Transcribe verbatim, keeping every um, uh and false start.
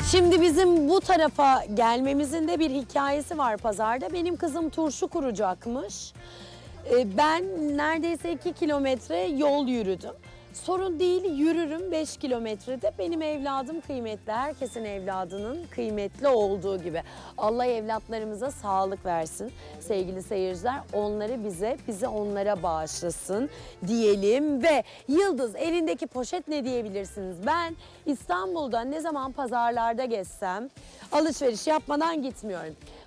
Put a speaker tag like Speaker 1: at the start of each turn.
Speaker 1: Şimdi bizim bu tarafa gelmemizin de bir hikayesi var pazarda. Benim kızım turşu kuracakmış. Ee, Ben neredeyse iki kilometre yol yürüdüm. Sorun değil, yürürüm beş kilometrede. Benim evladım kıymetli, herkesin evladının kıymetli olduğu gibi. Allah evlatlarımıza sağlık versin sevgili seyirciler. Onları bize, bizi onlara bağışlasın diyelim. Ve Yıldız, elindeki poşet ne diyebilirsiniz? Ben İstanbul'da ne zaman pazarlarda gezsem alışveriş yapmadan gitmiyorum.